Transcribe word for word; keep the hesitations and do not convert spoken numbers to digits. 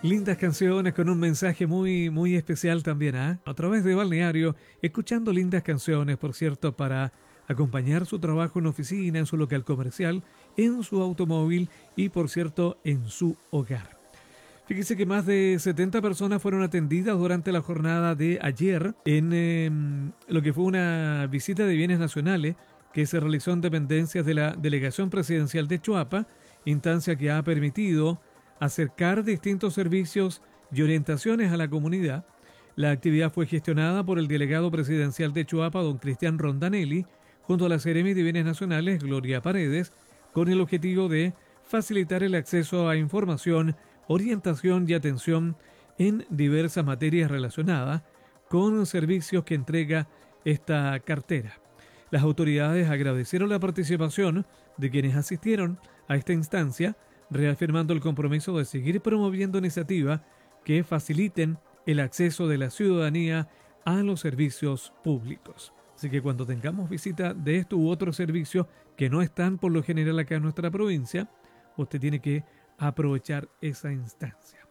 Lindas canciones con un mensaje muy, muy especial también, ¿ah? A través de Balneario, escuchando lindas canciones, por cierto, para acompañar su trabajo en oficina, en su local comercial, en su automóvil y, por cierto, en su hogar. Fíjese que más de setenta personas fueron atendidas durante la jornada de ayer en eh, lo que fue una visita de bienes nacionales que se realizó en dependencias de la Delegación Presidencial de Choapa, instancia que ha permitido acercar distintos servicios y orientaciones a la comunidad. La actividad fue gestionada por el delegado presidencial de Choapa, don Cristian Rondanelli, junto a la Seremi de Bienes Nacionales, Gloria Paredes, con el objetivo de facilitar el acceso a información, orientación y atención en diversas materias relacionadas con servicios que entrega esta cartera. Las autoridades agradecieron la participación de quienes asistieron a esta instancia, reafirmando el compromiso de seguir promoviendo iniciativas que faciliten el acceso de la ciudadanía a los servicios públicos. Así que cuando tengamos visita de esto u otros servicios que no están por lo general acá en nuestra provincia, usted tiene que aprovechar esa instancia.